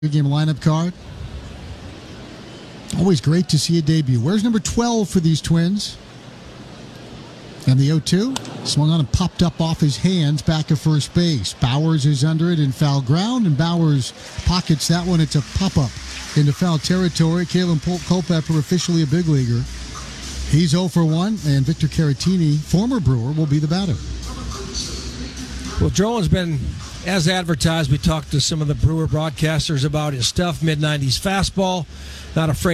Game lineup card. Always great to see a debut. Where's number 12 for these Twins? And the 0-2 swung on and popped up off his hands back at first base. Bowers is under it in foul ground, and Bowers pockets that one. It's a pop-up into foul territory. Kalen Culpepper, officially a big leaguer. He's 0 for 1, and Victor Caratini, former Brewer, will be the batter. Well, Drowan's been, as advertised, we talked to some of the Brewer broadcasters about his stuff, mid-90s fastball, not afraid